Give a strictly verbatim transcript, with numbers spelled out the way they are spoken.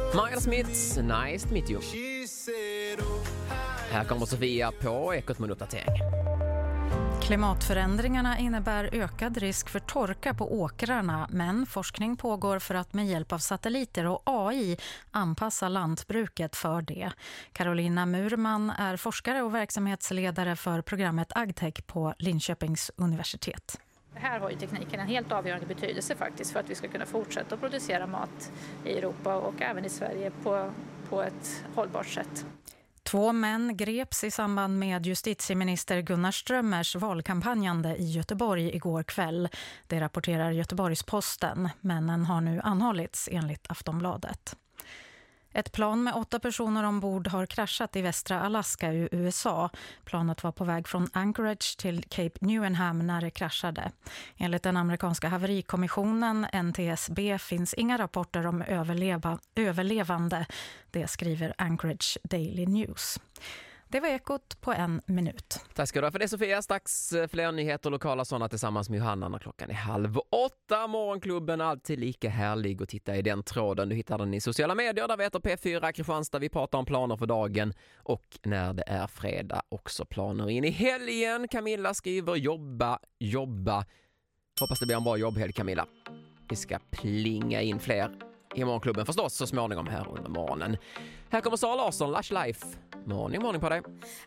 Miles Smiths Nice to meet you. Här kommer Sofia på Ekot med uppdatering. Klimatförändringarna innebär ökad risk för torka på åkrarna, men forskning pågår för att med hjälp av satelliter och A I anpassa lantbruket för det. Carolina Murman är forskare och verksamhetsledare för programmet AgTech på Linköpings universitet. Här har ju tekniken en helt avgörande betydelse faktiskt för att vi ska kunna fortsätta att producera mat i Europa och även i Sverige på, på ett hållbart sätt. Två män greps i samband med justitieminister Gunnar Strömmers valkampanjande i Göteborg igår kväll. Det rapporterar Göteborgs-Posten. Männen har nu anhållits enligt Aftonbladet. Ett plan med åtta personer ombord har kraschat i västra Alaska i U S A. Planet var på väg från Anchorage till Cape Newham när det kraschade. Enligt den amerikanska haverikommissionen N T S B finns inga rapporter om överleva, överlevande. Det skriver Anchorage Daily News. Det var Ekot på en minut. Tack ska du ha för det, Sofia. Strax fler nyheter, lokala sådana tillsammans med Johanna när klockan är halv åtta. Morgonklubben, alltid lika härlig att titta i den tråden. Du hittar den i sociala medier. Där vet P fyra Kristianstad. Vi pratar om planer för dagen och när det är fredag också planer in i helgen. Camilla skriver jobba, jobba. Hoppas det blir en bra jobbhelg, Camilla. Vi ska plinga in fler i morgonklubben förstås så småningom här under morgonen. Här kommer Sara Larsson, Lush Life. Morning, morning på dig.